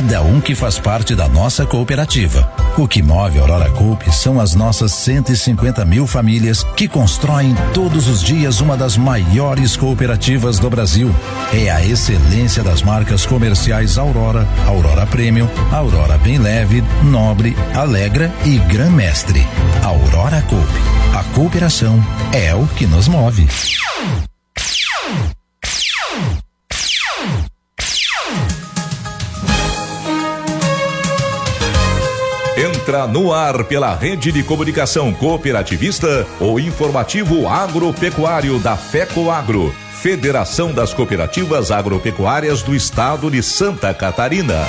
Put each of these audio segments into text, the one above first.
cada um que faz parte da nossa cooperativa. O que move a Aurora Coop são as nossas 150 mil famílias que constroem todos os dias uma das maiores cooperativas do Brasil. É a excelência das marcas comerciais Aurora, Aurora Premium, Aurora Bem Leve, Nobre, Alegra e Gran Mestre. Aurora Coop. A cooperação é o que nos move. Entra no ar pela Rede de Comunicação Cooperativista o informativo agropecuário da FECOAGRO, Federação das Cooperativas Agropecuárias do Estado de Santa Catarina.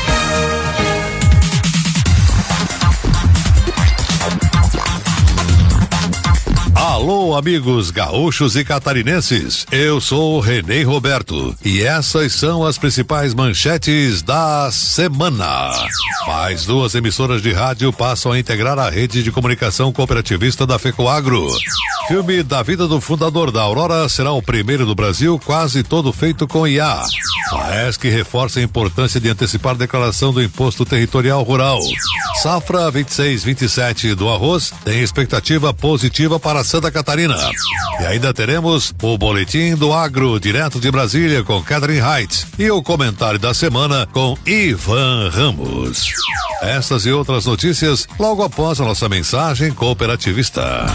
Alô, amigos gaúchos e catarinenses, eu sou o Renê Roberto e essas são as principais manchetes da semana. Mais 2 emissoras de rádio passam a integrar a rede de comunicação cooperativista da FECOAGRO. Filme da vida do fundador da Aurora será o primeiro do Brasil, quase todo feito com IA. A ESC reforça a importância de antecipar a declaração do Imposto Territorial Rural. Safra 26-27 do arroz tem expectativa positiva para Santa Catarina. E ainda teremos o Boletim do Agro, direto de Brasília, com Catherine Height. E o comentário da semana com Ivan Ramos. Essas e outras notícias logo após a nossa mensagem cooperativista.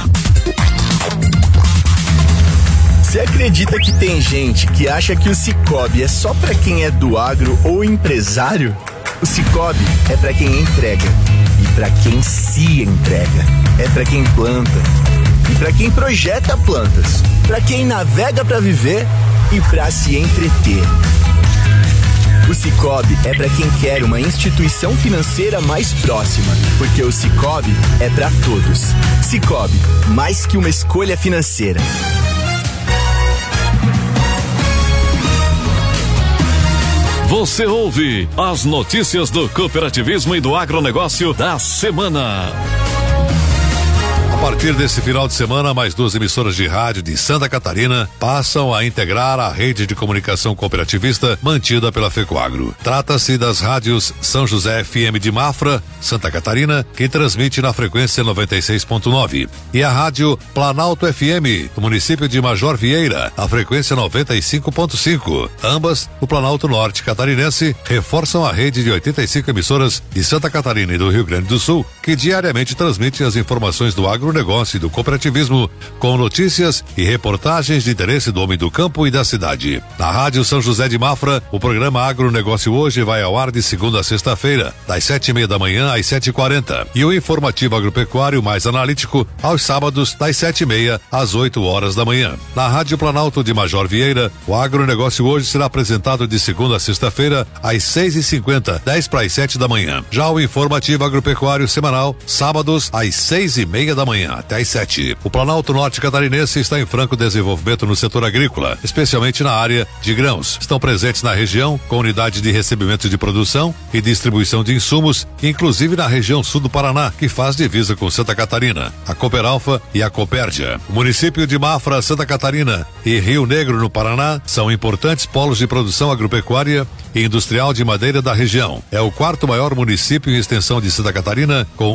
Você acredita que tem gente que acha que o Cicobi é só pra quem é do agro ou empresário? O Cicobi é pra quem entrega e pra quem se entrega. É pra quem planta e pra quem projeta plantas, pra quem navega pra viver e pra se entreter. O Cicobi é pra quem quer uma instituição financeira mais próxima, porque o Cicobi é pra todos. Cicobi, mais que uma escolha financeira. Você ouve as notícias do cooperativismo e do agronegócio da semana. A partir desse final de semana, mais 2 emissoras de rádio de Santa Catarina passam a integrar a rede de comunicação cooperativista mantida pela FECOAGRO. Trata-se das rádios São José FM de Mafra, Santa Catarina, que transmite na frequência 96.9, e a rádio Planalto FM, do município de Major Vieira, a frequência 95.5. Ambas, do Planalto Norte catarinense, reforçam a rede de 85 emissoras de Santa Catarina e do Rio Grande do Sul, que diariamente transmitem as informações do agronegócio e do cooperativismo, com notícias e reportagens de interesse do homem do campo e da cidade. Na Rádio São José de Mafra, o programa Agronegócio Hoje vai ao ar de segunda a sexta-feira, das 7:30 da manhã às 7:40, e o informativo agropecuário mais analítico aos sábados, das 7:30 às 8 horas da manhã. Na Rádio Planalto de Major Vieira, o Agronegócio Hoje será apresentado de segunda a sexta-feira, às 6:50, 10 para as 7 da manhã. Já o informativo agropecuário semanal, sábados, às 6:30 da manhã até às 7. O Planalto Norte Catarinense está em franco desenvolvimento no setor agrícola, especialmente na área de grãos. Estão presentes na região com unidade de recebimento de produção e distribuição de insumos, inclusive na região sul do Paraná, que faz divisa com Santa Catarina, a Cooperalfa e a Copérdia. O município de Mafra, Santa Catarina e Rio Negro, no Paraná, são importantes polos de produção agropecuária e industrial de madeira da região. É o 4º maior município em extensão de Santa Catarina, com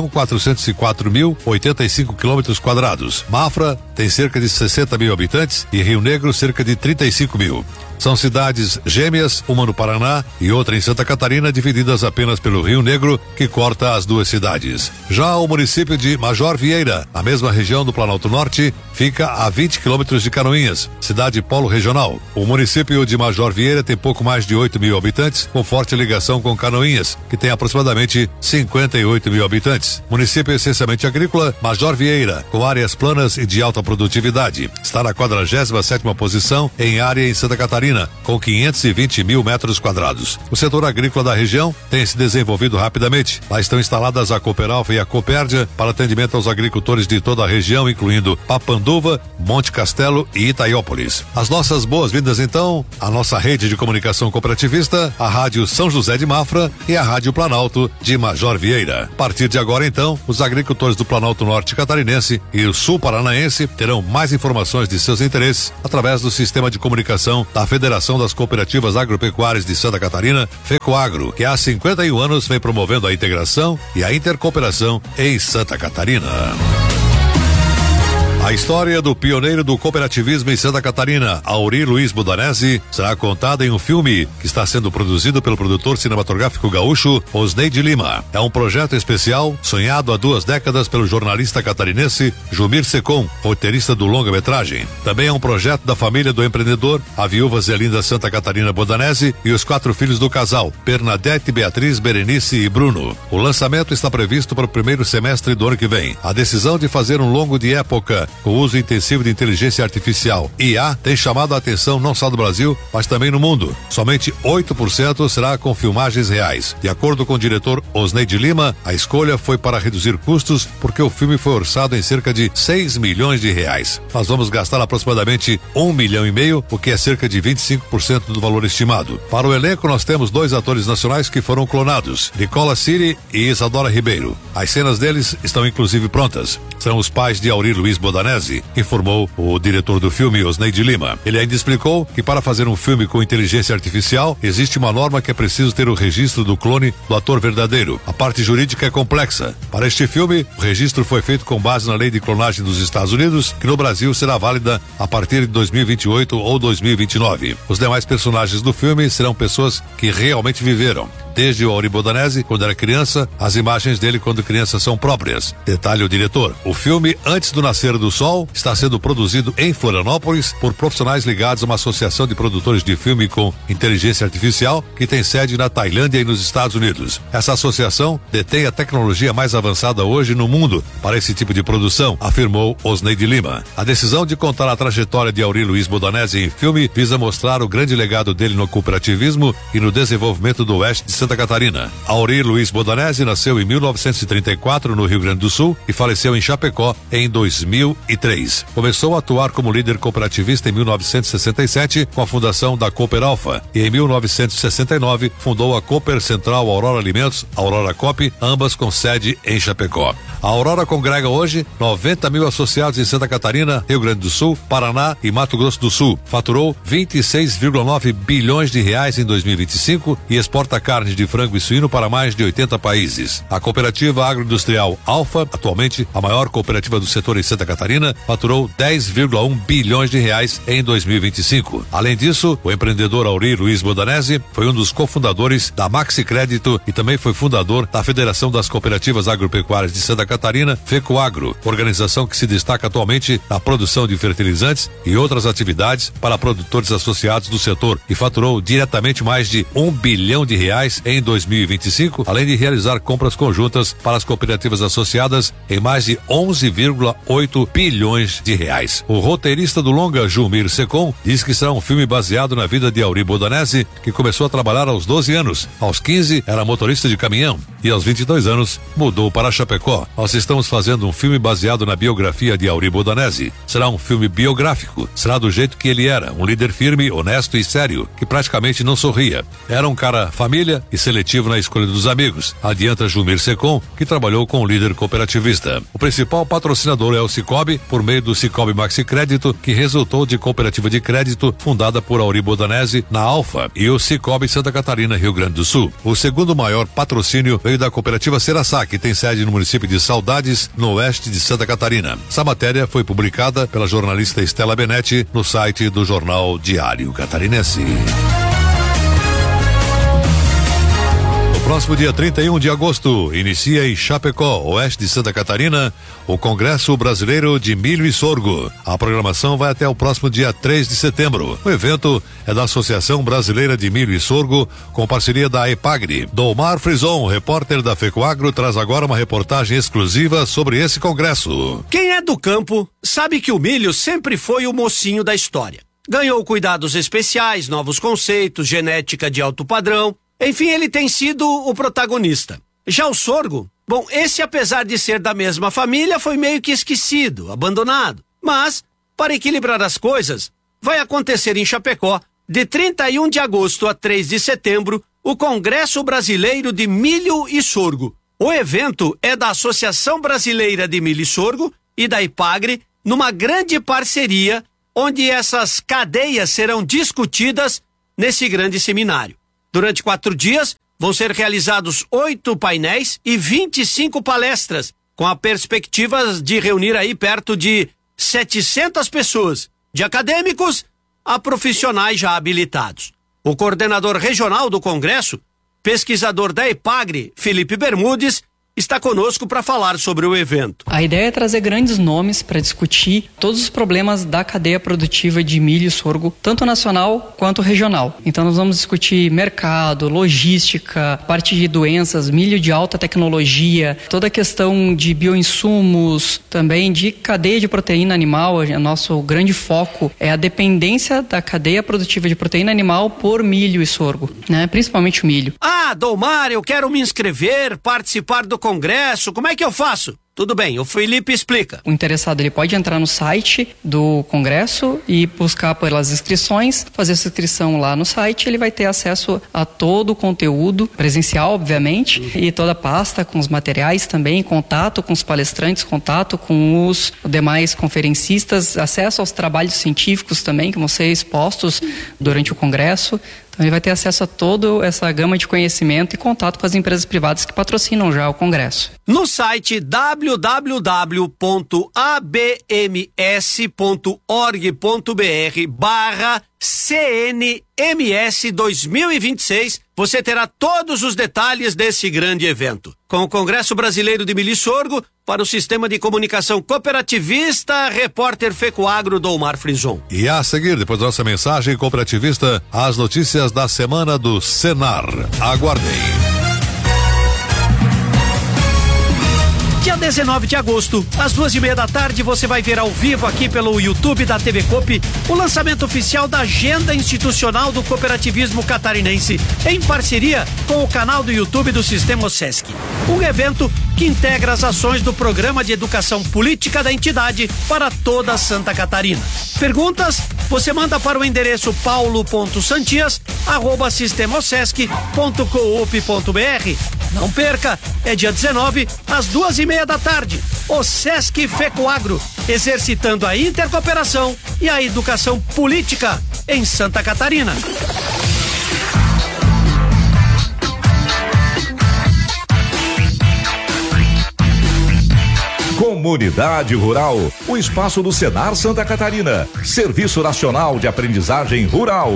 1.404.085 quilômetros quadrados. Mafra tem cerca de 60 mil habitantes e Rio Negro cerca de 35 mil. São cidades gêmeas, uma no Paraná e outra em Santa Catarina, divididas apenas pelo Rio Negro, que corta as duas cidades. Já o município de Major Vieira, na mesma região do Planalto Norte, fica a 20 quilômetros de Canoinhas, cidade polo regional. O município de Major Vieira tem pouco mais de 8 mil habitantes, com forte ligação com Canoinhas, que tem aproximadamente 58 mil habitantes. Município essencialmente agrícola, Major Vieira, com áreas planas e de alta produtividade. Está na 47ª posição em área em Santa Catarina, com 520 mil metros quadrados. O setor agrícola da região tem se desenvolvido rapidamente. Lá estão instaladas a Cooperalfa e a Copérdia para atendimento aos agricultores de toda a região, incluindo Papanduva, Monte Castelo e Itaiópolis. As nossas boas-vindas, então, à nossa rede de comunicação cooperativista, a Rádio São José de Mafra e a Rádio Planalto de Major Vieira. A partir de agora, então, os agricultores do Planalto Norte Catarinense e o Sul Paranaense terão mais informações de seus interesses através do sistema de comunicação da Federação Federação das Cooperativas Agropecuárias de Santa Catarina, FECOAGRO, que há 51 anos vem promovendo a integração e a intercooperação em Santa Catarina. A história do pioneiro do cooperativismo em Santa Catarina, Aurir Luiz Bodanese, será contada em um filme que está sendo produzido pelo produtor cinematográfico gaúcho Osneide Lima. É um projeto especial sonhado há 2 décadas pelo jornalista catarinense Jumir Secom, roteirista do longa-metragem. Também é um projeto da família do empreendedor, a viúva Zelinda Santa Catarina Bodanese e os 4 filhos do casal, Bernadette, Beatriz, Berenice e Bruno. O lançamento está previsto para o primeiro semestre do ano que vem. A decisão de fazer um longo de época com o uso intensivo de inteligência artificial, IA, tem chamado a atenção não só do Brasil, mas também no mundo. Somente 8% será com filmagens reais. De acordo com o diretor Osneide Lima, a escolha foi para reduzir custos porque o filme foi orçado em cerca de 6 milhões de reais. Nós vamos gastar aproximadamente 1,5 milhão, o que é cerca de 25% do valor estimado. Para o elenco, nós temos 2 atores nacionais que foram clonados, Nicola Siri e Isadora Ribeiro. As cenas deles estão inclusive prontas. São os pais de Aurir Luiz Bodanese, informou o diretor do filme, Osneide Lima. Ele ainda explicou que para fazer um filme com inteligência artificial, existe uma norma que é preciso ter o registro do clone do ator verdadeiro. A parte jurídica é complexa. Para este filme, o registro foi feito com base na lei de clonagem dos Estados Unidos, que no Brasil será válida a partir de 2028 ou 2029. Os demais personagens do filme serão pessoas que realmente viveram. Desde o Aurir Bodanese, quando era criança, as imagens dele quando criança são próprias. Detalhe o diretor. O filme Antes do Nascer do Sol está sendo produzido em Florianópolis por profissionais ligados a uma associação de produtores de filme com inteligência artificial que tem sede na Tailândia e nos Estados Unidos. Essa associação detém a tecnologia mais avançada hoje no mundo para esse tipo de produção, afirmou Osneide Lima. A decisão de contar a trajetória de Aurir Luiz Bodanese em filme visa mostrar o grande legado dele no cooperativismo e no desenvolvimento do oeste de Santa Catarina. Aurir Luiz Bodanese nasceu em 1934 no Rio Grande do Sul e faleceu em Chapecó em 2003. Começou a atuar como líder cooperativista em 1967 com a fundação da Cooper Alfa e em 1969 fundou a Cooper Central Aurora Alimentos, Aurora Coop, ambas com sede em Chapecó. A Aurora congrega hoje 90 mil associados em Santa Catarina, Rio Grande do Sul, Paraná e Mato Grosso do Sul. Faturou 26,9 bilhões de reais em 2025 e exporta carne de frango e suíno para mais de 80 países. A cooperativa agroindustrial Alfa, atualmente a maior cooperativa do setor em Santa Catarina, faturou 10,1 bilhões de reais em 2025. Além disso, o empreendedor Aurir Luiz Bodanese foi um dos cofundadores da Maxi Crédito e também foi fundador da Federação das Cooperativas Agropecuárias de Santa Catarina, FECOAGRO, organização que se destaca atualmente na produção de fertilizantes e outras atividades para produtores associados do setor e faturou diretamente mais de 1 bilhão de reais em 2025, além de realizar compras conjuntas para as cooperativas associadas em mais de 11,8 bilhões de reais. O roteirista do longa, Jumir Secom, diz que será um filme baseado na vida de Aurir Bodanese, que começou a trabalhar aos 12 anos. Aos 15, era motorista de caminhão e aos 22 anos mudou para Chapecó. Nós estamos fazendo um filme baseado na biografia de Aurir Bodanese. Será um filme biográfico. Será do jeito que ele era, um líder firme, honesto e sério, que praticamente não sorria. Era um cara família e seletivo na escolha dos amigos. Adianta Jumir Secom, que trabalhou com o líder cooperativista. O principal patrocinador é o Cicobi, por meio do Cicobi Maxi Crédito, que resultou de cooperativa de crédito fundada por Aurir Bodanese na Alfa, e o Cicobi Santa Catarina, Rio Grande do Sul. O segundo maior patrocínio veio da cooperativa Seraçá, que tem sede no município de Saudades, no oeste de Santa Catarina. Essa matéria foi publicada pela jornalista Estela Benetti no site do Jornal Diário Catarinense. Próximo dia 31 de agosto, inicia em Chapecó, oeste de Santa Catarina, o Congresso Brasileiro de Milho e Sorgo. A programação vai até o próximo dia 3 de setembro. O evento é da Associação Brasileira de Milho e Sorgo, com parceria da EPAGRE. Domar Frison, repórter da FECOAGRO, traz agora uma reportagem exclusiva sobre esse congresso. Quem é do campo sabe que o milho sempre foi o mocinho da história. Ganhou cuidados especiais, novos conceitos, genética de alto padrão. Enfim, ele tem sido o protagonista. Já o sorgo, bom, esse apesar de ser da mesma família, foi meio que esquecido, abandonado. Mas, para equilibrar as coisas, vai acontecer em Chapecó, de 31 de agosto a 3 de setembro, o Congresso Brasileiro de Milho e Sorgo. O evento é da Associação Brasileira de Milho e Sorgo e da EPAGRE, numa grande parceria onde essas cadeias serão discutidas nesse grande seminário. Durante 4 dias, vão ser realizados 8 painéis e 25 palestras, com a perspectiva de reunir aí perto de 700 pessoas, de acadêmicos a profissionais já habilitados. O coordenador regional do Congresso, pesquisador da EPAGRE, Felipe Bermudes, está conosco para falar sobre o evento. A ideia é trazer grandes nomes para discutir todos os problemas da cadeia produtiva de milho e sorgo, tanto nacional quanto regional. Então nós vamos discutir mercado, logística, parte de doenças, milho de alta tecnologia, toda a questão de bioinsumos, também de cadeia de proteína animal. O nosso grande foco é a dependência da cadeia produtiva de proteína animal por milho e sorgo, né? Principalmente o milho. Dolmar, eu quero me inscrever, participar do Congresso, como é que eu faço? Tudo bem, o Felipe explica. O interessado ele pode entrar no site do Congresso e buscar pelas inscrições, fazer essa inscrição lá no site, ele vai ter acesso a todo o conteúdo, presencial obviamente, e toda a pasta com os materiais também, contato com os palestrantes, contato com os demais conferencistas, acesso aos trabalhos científicos também que vão ser expostos durante o Congresso. Então ele vai ter acesso a toda essa gama de conhecimento e contato com as empresas privadas que patrocinam já o Congresso. No site www.abms.org.br/CNMS 2026, você terá todos os detalhes desse grande evento. Com o Congresso Brasileiro de Milho e Sorgo, para o Sistema de Comunicação Cooperativista, repórter Fecoagro Dolmar Frison. E a seguir, depois da nossa mensagem cooperativista, as notícias da semana do Senar. Aguardem. Dia 19 de agosto, às 2:30 da tarde, você vai ver ao vivo aqui pelo YouTube da TV Coop o lançamento oficial da Agenda Institucional do Cooperativismo Catarinense, em parceria com o canal do YouTube do Sistema OSESC. Um evento que integra as ações do Programa de Educação Política da entidade para toda Santa Catarina. Perguntas? Você manda para o endereço paulo.santias@sistemaosesc.coop.br. Não perca, é dia 19, às 2:30 da tarde. O Sesc Fecoagro, exercitando a intercooperação e a educação política em Santa Catarina. Comunidade Rural, o espaço do Senar Santa Catarina, Serviço Nacional de Aprendizagem Rural.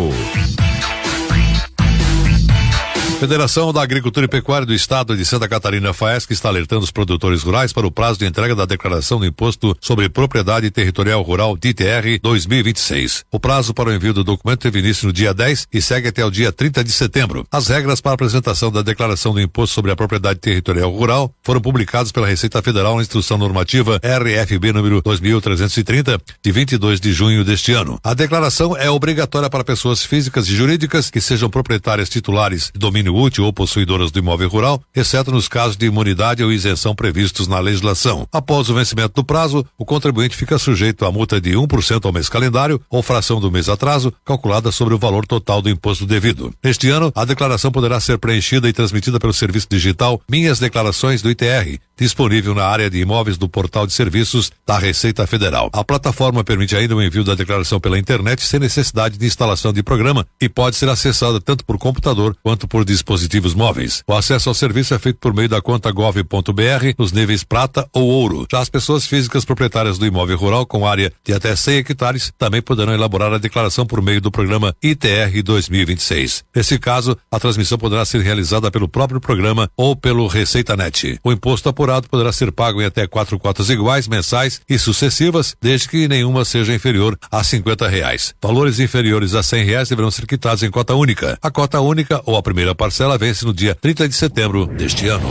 Federação da Agricultura e Pecuária do Estado de Santa Catarina, FAESC, está alertando os produtores rurais para o prazo de entrega da declaração do Imposto sobre Propriedade Territorial Rural, DITR, 2026. O prazo para o envio do documento teve início no dia 10 e segue até o dia 30 de setembro. As regras para a apresentação da declaração do Imposto sobre a Propriedade Territorial Rural foram publicadas pela Receita Federal na Instrução Normativa RFB número 2330, de 22 de junho deste ano. A declaração é obrigatória para pessoas físicas e jurídicas que sejam proprietárias titulares de domínio útil ou possuidoras do imóvel rural, exceto nos casos de imunidade ou isenção previstos na legislação. Após o vencimento do prazo, o contribuinte fica sujeito à multa de 1% ao mês calendário ou fração do mês atraso, calculada sobre o valor total do imposto devido. Neste ano, a declaração poderá ser preenchida e transmitida pelo serviço digital Minhas Declarações do ITR, disponível na área de imóveis do portal de serviços da Receita Federal. A plataforma permite ainda o envio da declaração pela internet sem necessidade de instalação de programa e pode ser acessada tanto por computador quanto por dispositivos móveis. O acesso ao serviço é feito por meio da conta gov.br nos níveis prata ou ouro. Já as pessoas físicas proprietárias do imóvel rural com área de até 100 hectares também poderão elaborar a declaração por meio do programa ITR 2026. Nesse caso, a transmissão poderá ser realizada pelo próprio programa ou pelo ReceitaNet. O imposto apurado poderá ser pago em até 4 cotas iguais, mensais e sucessivas, desde que nenhuma seja inferior a R$50. Valores inferiores a R$100 deverão ser quitados em cota única. A cota única ou a primeira parcela vence no dia 30 de setembro deste ano.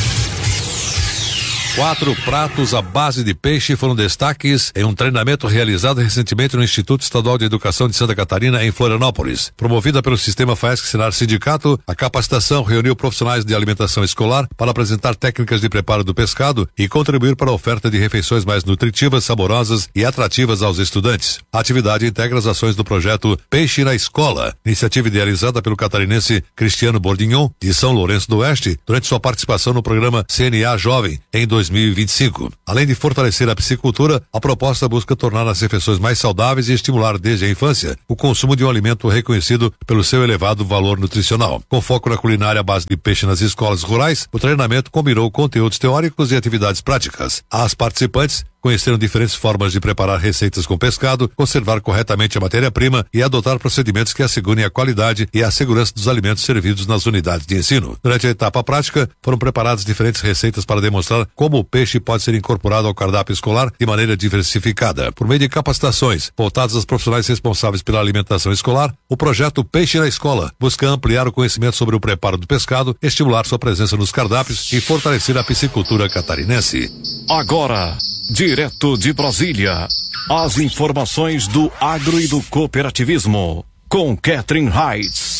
4 pratos à base de peixe foram destaques em um treinamento realizado recentemente no Instituto Estadual de Educação de Santa Catarina, em Florianópolis. Promovida pelo Sistema FAESC Senar Sindicato, a capacitação reuniu profissionais de alimentação escolar para apresentar técnicas de preparo do pescado e contribuir para a oferta de refeições mais nutritivas, saborosas e atrativas aos estudantes. A atividade integra as ações do projeto Peixe na Escola, iniciativa idealizada pelo catarinense Cristiano Bordignon, de São Lourenço do Oeste, durante sua participação no programa CNA Jovem, em 2019. 2025. Além de fortalecer a piscicultura, a proposta busca tornar as refeições mais saudáveis e estimular desde a infância o consumo de um alimento reconhecido pelo seu elevado valor nutricional. Com foco na culinária à base de peixe nas escolas rurais, o treinamento combinou conteúdos teóricos e atividades práticas. As participantes conheceram diferentes formas de preparar receitas com pescado, conservar corretamente a matéria-prima e adotar procedimentos que assegurem a qualidade e a segurança dos alimentos servidos nas unidades de ensino. Durante a etapa prática, foram preparadas diferentes receitas para demonstrar como o peixe pode ser incorporado ao cardápio escolar de maneira diversificada. Por meio de capacitações voltadas aos profissionais responsáveis pela alimentação escolar, o projeto Peixe na Escola busca ampliar o conhecimento sobre o preparo do pescado, estimular sua presença nos cardápios e fortalecer a piscicultura catarinense. Agora, direto de Brasília, as informações do agro e do cooperativismo, com Catherine Heitz.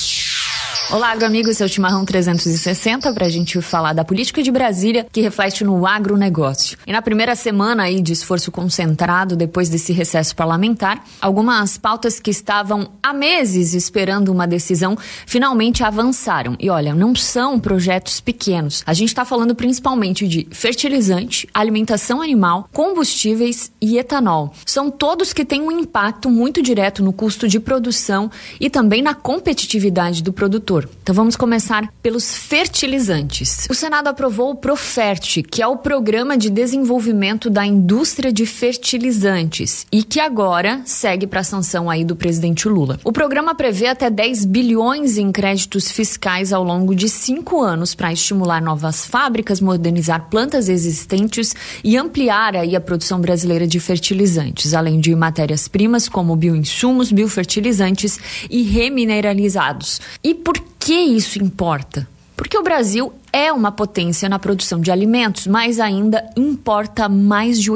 Olá, agroamigo, esse é o Chimarrão 360 para a gente falar da política de Brasília que reflete no agronegócio. E na primeira semana aí de esforço concentrado depois desse recesso parlamentar, algumas pautas que estavam há meses esperando uma decisão finalmente avançaram. E olha, não são projetos pequenos. A gente está falando principalmente de fertilizante, alimentação animal, combustíveis e etanol. São todos que têm um impacto muito direto no custo de produção e também na competitividade do produtor. Então vamos começar pelos fertilizantes. O Senado aprovou o Profert, que é o Programa de Desenvolvimento da Indústria de Fertilizantes e que agora segue para a sanção aí do presidente Lula. O programa prevê até 10 bilhões em créditos fiscais ao longo de 5 anos para estimular novas fábricas, modernizar plantas existentes e ampliar aí a produção brasileira de fertilizantes, além de matérias-primas como bioinsumos, biofertilizantes e remineralizados. E por que isso importa? Porque o Brasil é uma potência na produção de alimentos, mas ainda importa mais de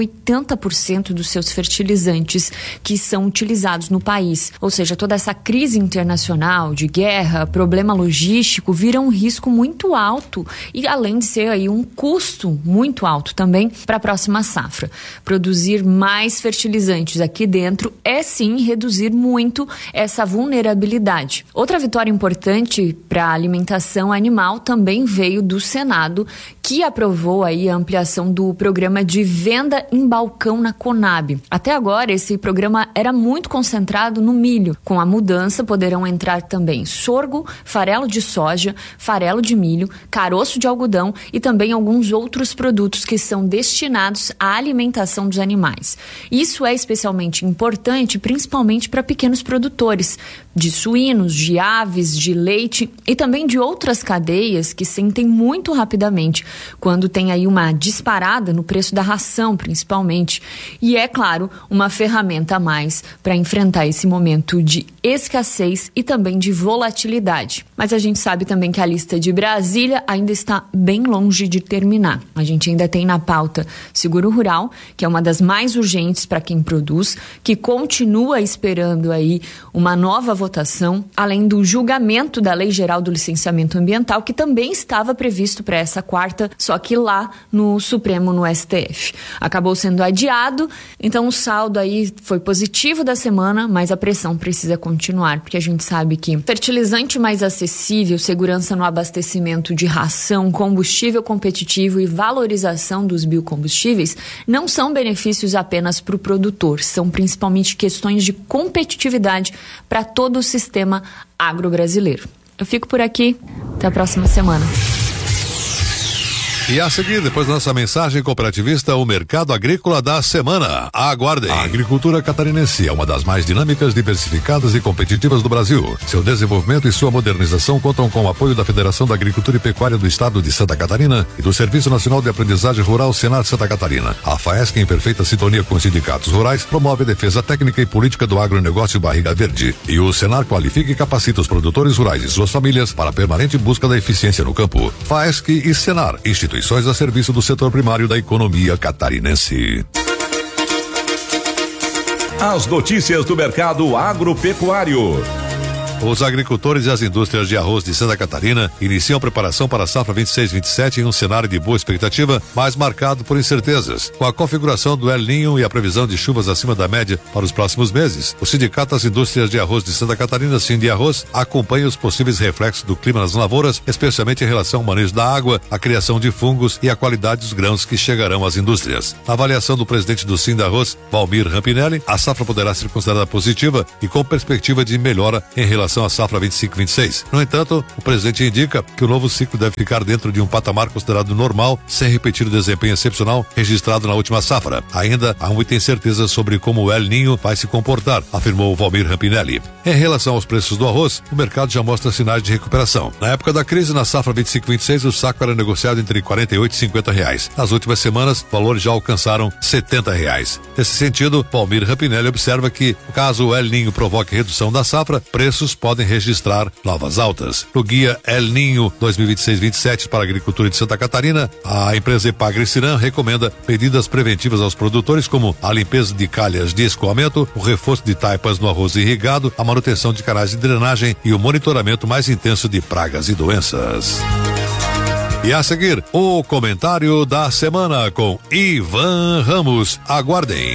80% dos seus fertilizantes que são utilizados no país. Ou seja, toda essa crise internacional de guerra, problema logístico, vira um risco muito alto e além de ser aí um custo muito alto também para a próxima safra. Produzir mais fertilizantes aqui dentro é sim reduzir muito essa vulnerabilidade. Outra vitória importante para a alimentação animal também veio do Senado, que aprovou aí a ampliação do programa de venda em balcão na Conab. Até agora, esse programa era muito concentrado no milho. Com a mudança, poderão entrar também sorgo, farelo de soja, farelo de milho, caroço de algodão e também alguns outros produtos que são destinados à alimentação dos animais. Isso é especialmente importante, principalmente para pequenos produtores de suínos, de aves, de leite e também de outras cadeias que sentem muito rapidamente quando tem aí uma disparada no preço da ração, principalmente. E é, claro, uma ferramenta a mais para enfrentar esse momento de escassez e também de volatilidade. Mas a gente sabe também que a lista de Brasília ainda está bem longe de terminar. A gente ainda tem na pauta seguro rural, que é uma das mais urgentes para quem produz, que continua esperando aí uma nova votação, além do julgamento da Lei Geral do Licenciamento Ambiental, que também estava previsto para essa quarta, só que lá no Supremo, no STF. Acabou sendo adiado, então o saldo aí foi positivo da semana, mas a pressão precisa continuar, porque a gente sabe que fertilizante mais acessível, segurança no abastecimento de ração, combustível competitivo e valorização dos biocombustíveis não são benefícios apenas para o produtor, são principalmente questões de competitividade para todo o sistema agro-brasileiro. Eu fico por aqui, até a próxima semana. E a seguir, depois da nossa mensagem cooperativista, o mercado agrícola da semana. Aguardem. A agricultura catarinense é uma das mais dinâmicas, diversificadas e competitivas do Brasil. Seu desenvolvimento e sua modernização contam com o apoio da Federação da Agricultura e Pecuária do Estado de Santa Catarina e do Serviço Nacional de Aprendizagem Rural Senar Santa Catarina. A FAESC, em perfeita sintonia com os sindicatos rurais, promove a defesa técnica e política do agronegócio Barriga Verde. E o Senar qualifica e capacita os produtores rurais e suas famílias para a permanente busca da eficiência no campo. FAESC e Senar, instituições a serviço do setor primário da economia catarinense. As notícias do mercado agropecuário. Os agricultores e as indústrias de arroz de Santa Catarina iniciam preparação para a safra 26-27 em um cenário de boa expectativa, mas marcado por incertezas. Com a configuração do El Niño e a previsão de chuvas acima da média para os próximos meses, o Sindicato das Indústrias de Arroz de Santa Catarina, Sindiarroz, acompanha os possíveis reflexos do clima nas lavouras, especialmente em relação ao manejo da água, a criação de fungos e a qualidade dos grãos que chegarão às indústrias. Na avaliação do presidente do Sindiarroz, Valmir Rampinelli, a safra poderá ser considerada positiva e com perspectiva de melhora em relação à safra 25-26. No entanto, o presidente indica que o novo ciclo deve ficar dentro de um patamar considerado normal, sem repetir o desempenho excepcional registrado na última safra. Ainda há muita incerteza sobre como o El Niño vai se comportar, afirmou Valmir Rampinelli. Em relação aos preços do arroz, o mercado já mostra sinais de recuperação. Na época da crise, na safra 25-26, o saco era negociado entre R$48 e R$50. Nas últimas semanas, valores já alcançaram R$70. Nesse sentido, Valmir Rampinelli observa que, caso o El Niño provoque redução da safra, preços podem registrar novas altas. No guia El Niño 2026-27 para a agricultura de Santa Catarina, a empresa Epagre-Ciran recomenda medidas preventivas aos produtores como a limpeza de calhas de escoamento, o reforço de taipas no arroz irrigado, a manutenção de canais de drenagem e o monitoramento mais intenso de pragas e doenças. E a seguir, o comentário da semana com Ivan Ramos. Aguardem.